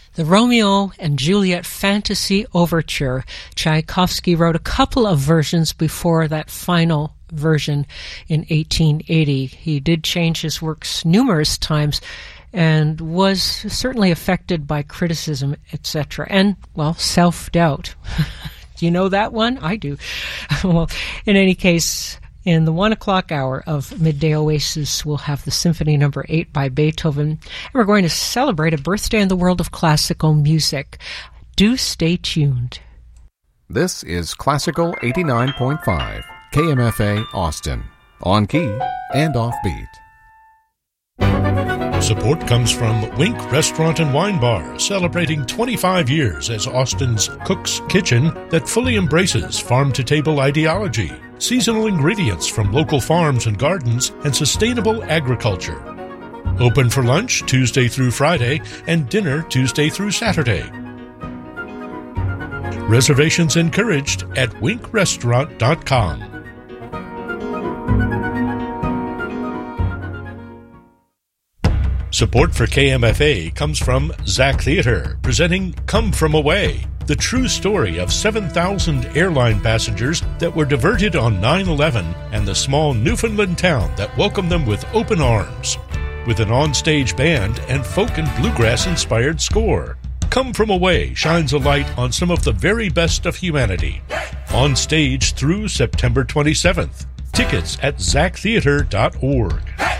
The Romeo and Juliet Fantasy Overture. Tchaikovsky wrote a couple of versions before that final version in 1880. He did change his works numerous times and was certainly affected by criticism, etc. And, well, self-doubt. Do you know that one? I do. Well, in any case, in the 1 o'clock hour of Midday Oasis, we'll have the Symphony No. 8 by Beethoven. And we're going to celebrate a birthday in the world of classical music. Do stay tuned. This is Classical 89.5, KMFA Austin, on key and offbeat. Support comes from Wink Restaurant and Wine Bar, celebrating 25 years as Austin's Cook's Kitchen that fully embraces farm-to-table ideology, seasonal ingredients from local farms and gardens, and sustainable agriculture. Open for lunch Tuesday through Friday and dinner Tuesday through Saturday. Reservations encouraged at winkrestaurant.com. Support for KMFA comes from Zach Theater, presenting Come From Away, the true story of 7,000 airline passengers that were diverted on 9/11 and the small Newfoundland town that welcomed them with open arms. With an onstage band and folk and bluegrass-inspired score, Come From Away shines a light on some of the very best of humanity. On stage through September 27th. Tickets at zachtheater.org.